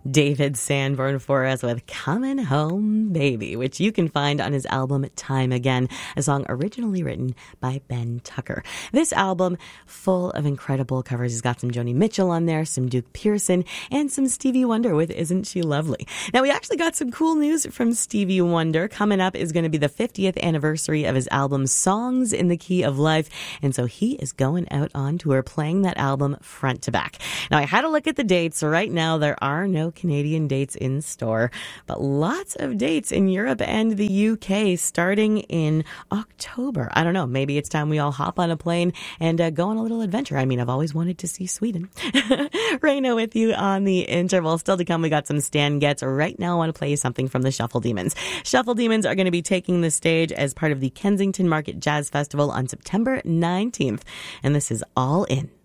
David Sanborn for us with Coming Home Baby, which you can find on his album Time Again, a song originally written by Ben Tucker. This album, full of incredible covers. He's got some Joni Mitchell on there, some Duke Pearson, and some Stevie Wonder with Isn't She Lovely. Now, we actually got some cool news from Stevie Wonder. Coming up is going to be the 50th anniversary of his album Songs in the Key of Life, and so he is going out on tour playing that album front to back. Now, I had a look at the dates. So right now, there are no Canadian dates in store, but lots of dates in Europe and the UK starting in October. I don't know, maybe it's time we all hop on a plane and go on a little adventure. I mean, I've always wanted to see Sweden. Raina with you on the interval. Still to come, we got some Stan Getz. Right now, I want to play you something from the Shuffle Demons. Shuffle Demons are going to be taking the stage as part of the Kensington Market Jazz Festival on September 19th, and this is All In.